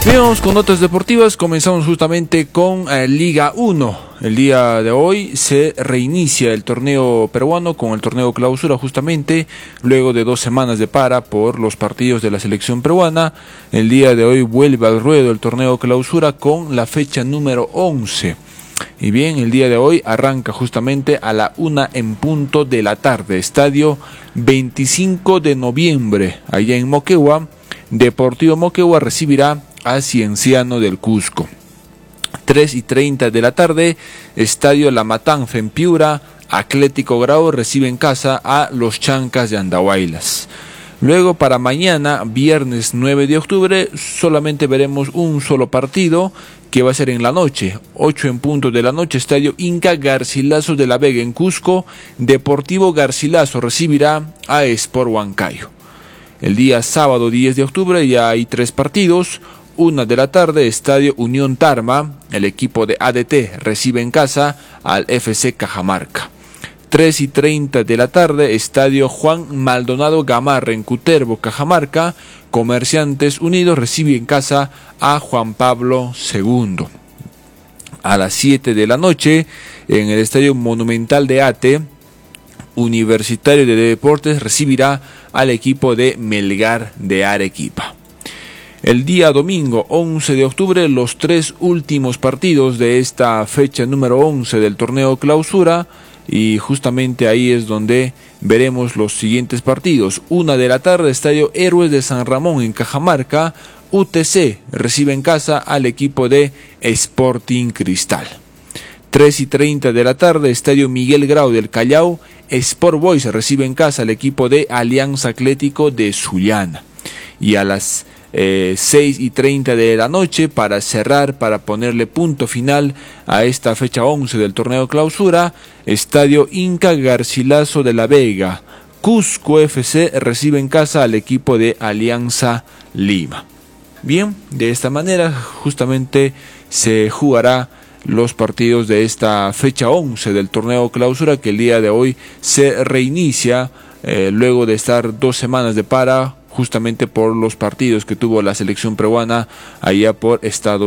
Bien, vamos con notas deportivas. Comenzamos justamente con Liga 1. El día de hoy se reinicia el torneo peruano con el torneo clausura, justamente luego de 2 semanas de para por los partidos de la selección peruana. El día de hoy vuelve al ruedo el torneo clausura con la fecha número 11. Y bien, el día de hoy arranca justamente a la 1 en punto de la tarde. Estadio 25 de noviembre, allá en Moquegua. Deportivo Moquegua recibirá a Cienciano del Cusco. 3:30 de la tarde, Estadio La Matanza en Piura. Atlético Grau recibe en casa a los Chancas de Andahuaylas. Luego para mañana, viernes 9 de octubre, solamente veremos un solo partido que va a ser en la noche, 8 en punto de la noche, Estadio Inca Garcilaso de la Vega en Cusco. Deportivo Garcilaso recibirá a Sport Huancayo. El día sábado 10 de octubre ya hay 3 partidos. 1 de la tarde, Estadio Unión Tarma, el equipo de ADT recibe en casa al FC Cajamarca. 3:30 de la tarde, Estadio Juan Maldonado Gamarra en Cutervo, Cajamarca. Comerciantes Unidos recibe en casa a Juan Pablo II. A las 7 de la noche, en el Estadio Monumental de Ate, Universitario de Deportes recibirá al equipo de Melgar de Arequipa. El día domingo 11 de octubre, los 3 últimos partidos de esta fecha número 11 del torneo clausura, y justamente ahí es donde veremos los siguientes partidos. 1 de la tarde, Estadio Héroes de San Ramón en Cajamarca. UTC recibe en casa al equipo de Sporting Cristal. 3:30 de la tarde, Estadio Miguel Grau del Callao. Sport Boys recibe en casa al equipo de Alianza Atlético de Sullana. Y a las 6:30 de la noche, para cerrar, para ponerle punto final a esta fecha 11 del torneo clausura, Estadio Inca Garcilaso de la Vega. Cusco FC recibe en casa al equipo de Alianza Lima. Bien, de esta manera justamente se jugará los partidos de esta fecha 11 del torneo clausura, que el día de hoy se reinicia luego de estar 2 semanas de para, justamente por los partidos que tuvo la selección peruana allá por Estados